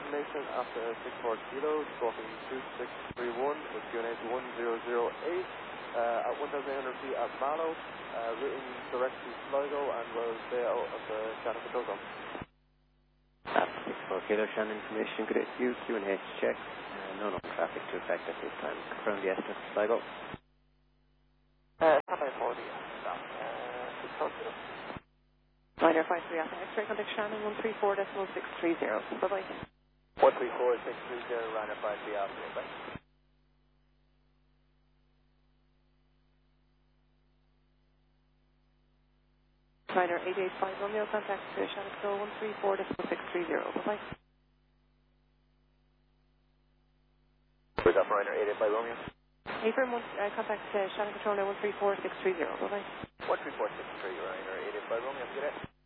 information after 64 kilos, squawking 2631 with QNH 1008 at 1,800 feet at Mallow, routing direct to Sligo and will stay out of the Shannon control zone. 64 kilo Shannon information, good at you, QNH check, no traffic to effect at this time. Confirm the estimate for Sligo. Standby for the stop, 64 kilos. Liner 53 Alpha X-ray, contact Shannon 134.630. Bye-bye. 134.630, Liner 53 Alpha, bye. Liner 885 Romeo, contact Shannon Control 134.630. Bye-bye. Where's up, Liner 885 Romeo? Affirm, contact Shannon Control 134.630. Bye-bye. 134.630, Liner 885 Romeo, good day.